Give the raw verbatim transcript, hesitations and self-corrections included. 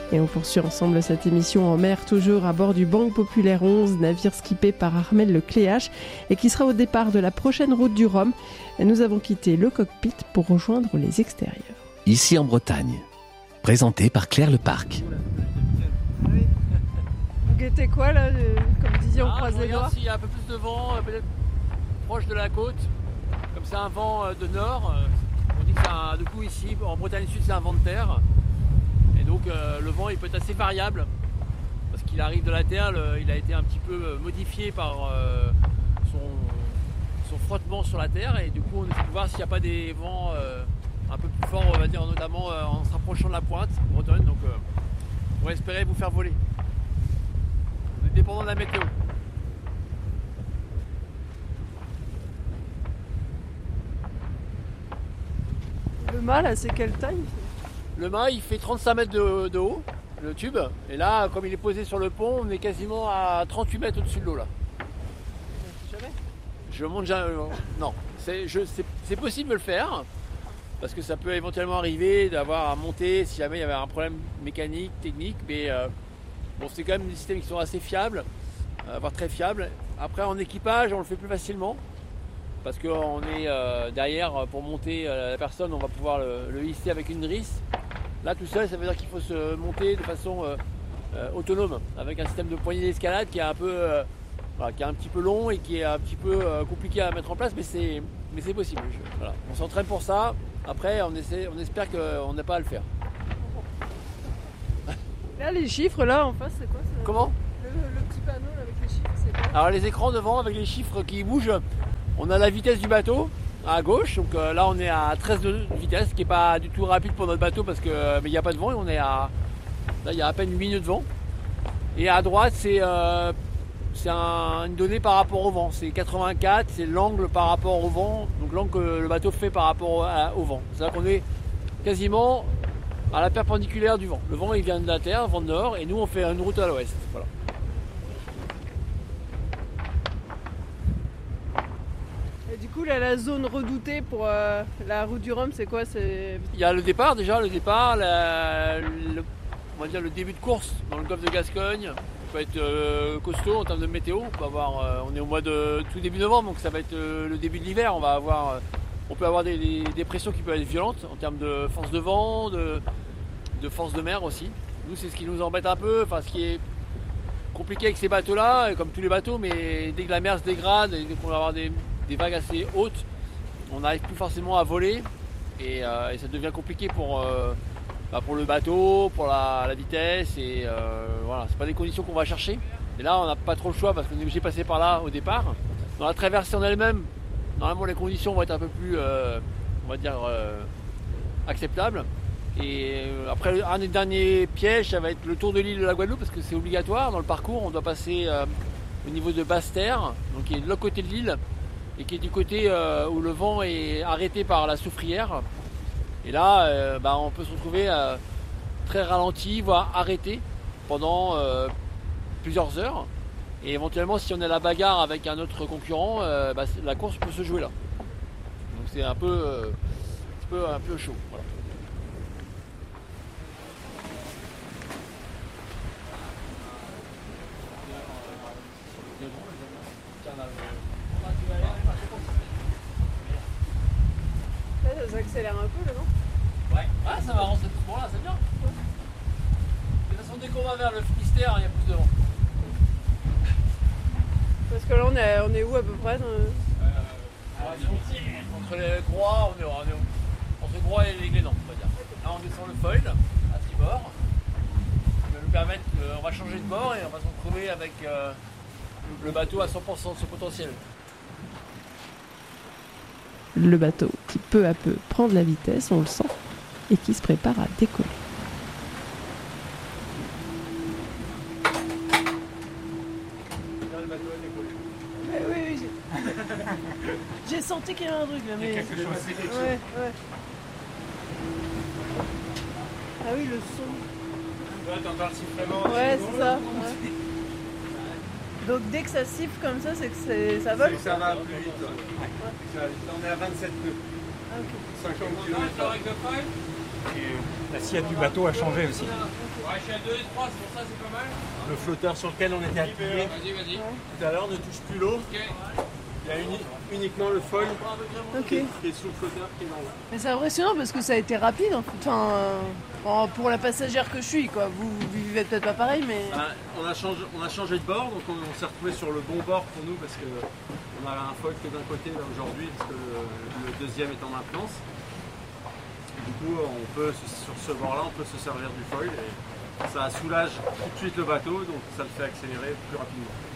Et on poursuit ensemble cette émission en mer, toujours à bord du Banque Populaire onze, navire skippé par Armel Le Cléache et qui sera au départ de la prochaine route du Rhum. Et nous avons quitté le cockpit pour rejoindre les extérieurs. Ici en Bretagne, présenté par Claire Leparc. Vous guettez quoi là, comme vous disiez, on ah, croise les doigts? S'il y a un peu plus de vent, peut-être proche de la côte, comme c'est un vent de nord, on dit que c'est un, du coup ici en Bretagne Sud c'est un vent de terre. Et donc euh, le vent il peut être assez variable parce qu'il arrive de la terre, le, il a été un petit peu modifié par euh, son, son frottement sur la terre et du coup on essaie de voir s'il n'y a pas des vents euh, un peu plus forts, on va dire notamment euh, en se rapprochant de la pointe bretonne. Donc euh, on va espérer vous faire voler. On est dépendant de la météo. Le mât là, c'est quelle taille? Le mât il fait trente-cinq mètres de, de haut, le tube, et là comme il est posé sur le pont, on est quasiment à trente-huit mètres au-dessus de l'eau là. Jamais. Je monte jamais. Non, c'est, je, c'est, c'est possible de le faire, parce que ça peut éventuellement arriver d'avoir à monter si jamais il y avait un problème mécanique, technique, mais euh, bon, c'est quand même des systèmes qui sont assez fiables, euh, voire très fiables. Après en équipage on le fait plus facilement, parce qu'on est euh, derrière pour monter euh, la personne, on va pouvoir le, le hisser avec une drisse. Là tout seul ça veut dire qu'il faut se monter de façon euh, euh, autonome, avec un système de poignée d'escalade qui est un peu euh, voilà, qui est un petit peu long et qui est un petit peu euh, compliqué à mettre en place, mais c'est, mais c'est possible. Je, voilà. On s'entraîne pour ça, après on, essaie, on espère qu'on n'a pas à le faire. Là les chiffres là en face c'est quoi? C'est Comment le, le petit panneau là, avec les chiffres, c'est quoi? Alors les écrans devant avec les chiffres qui bougent, on a la vitesse du bateau à gauche, donc euh, là on est à treize de vitesse, ce qui n'est pas du tout rapide pour notre bateau parce qu'il euh, n'y a pas de vent, et on est à, là il y a à peine huit minutes de vent. Et à droite c'est, euh, c'est un, une donnée par rapport au vent, c'est quatre-vingt-quatre, c'est l'angle par rapport au vent, donc l'angle que le bateau fait par rapport à, au vent. C'est-à-dire qu'on est quasiment à la perpendiculaire du vent. Le vent il vient de la terre, vent de nord, et nous on fait une route à l'ouest. Voilà. Du coup, là, la zone redoutée pour euh, la route du Rhum, c'est quoi? C'est... Il y a le départ déjà, le départ, la, le, on va dire le début de course dans le golfe de Gascogne. Ça peut être euh, costaud en termes de météo. On peut avoir, euh, on est au mois de tout début novembre, donc ça va être euh, le début de l'hiver. On va avoir, euh, on peut avoir des, des, des pressions qui peuvent être violentes en termes de force de vent, de, de force de mer aussi. Nous, c'est ce qui nous embête un peu, enfin ce qui est compliqué avec ces bateaux-là, comme tous les bateaux, mais dès que la mer se dégrade et qu'on va avoir des des vagues assez hautes, on n'arrive plus forcément à voler et, euh, et ça devient compliqué pour, euh, bah pour le bateau, pour la, la vitesse et euh, voilà, c'est pas des conditions qu'on va chercher. Et là on n'a pas trop le choix parce qu'on est obligé de passer par là au départ. Dans la traversée en elle-même, normalement les conditions vont être un peu plus, euh, on va dire, euh, acceptables. Et euh, après un des derniers pièges, ça va être le tour de l'île de la Guadeloupe parce que c'est obligatoire dans le parcours. On doit passer euh, au niveau de Basse-Terre, donc qui est de l'autre côté de l'île, et qui est du côté euh, où le vent est arrêté par la soufrière. Et là, euh, bah, on peut se retrouver euh, très ralenti, voire arrêté pendant euh, plusieurs heures. Et éventuellement, si on a la bagarre avec un autre concurrent, euh, bah, la course peut se jouer là. Donc c'est un peu, euh, un peu, un peu chaud. Voilà. Ça accélère un peu là, non? Ouais, ah, ça va avancer doucement là, c'est bien. Ouais. De toute façon, dès qu'on va vers le Finistère, il y a plus de vent. Parce que là, on est, on est où à peu près dans... euh, Entre les Groix, on est, on est entre Groix et les Glénans, on va dire. Là, on descend le foil à tribord. Ça va nous permettre, euh, on va changer de bord et on va se retrouver avec euh, le bateau à cent pour cent de son potentiel. Le bateau qui peu à peu prend de la vitesse, on le sent, et qui se prépare à décoller. Le bateau a décollé. Eh oui, oui, j'ai... j'ai senti qu'il y avait un truc là, mais... Il y a quelque chose. Ouais, ouais. Ah oui, le son. Là, t'entends le sifflement. Ouais, c'est ça. Ouais. Donc dès que ça siffle comme ça, c'est que c'est... ça vole? Ça va plus vite. Ouais. Ouais. On est à vingt-sept nœuds. Ah, ok. cinquante kilomètres. Et la sillette du bateau a changé aussi. Le flotteur sur lequel on était appuyé tout à l'heure ne touche plus l'eau. Il y a uni- uniquement le foil Ok. qui, est, qui est sous le flotteur qui est dans l'eau. Mais c'est impressionnant parce que ça a été rapide. En fait. Enfin, euh, pour la passagère que je suis, quoi. Vous, vous vivez peut-être pas pareil, mais. Ah, on, a changé, on a changé de bord, donc on, on s'est retrouvé sur le bon bord pour nous parce qu'on a un foil que d'un côté là aujourd'hui parce que le, le deuxième est en maintenance. Du coup, on peut, sur ce bord-là, on peut se servir du foil et ça soulage tout de suite le bateau, donc ça le fait accélérer plus rapidement.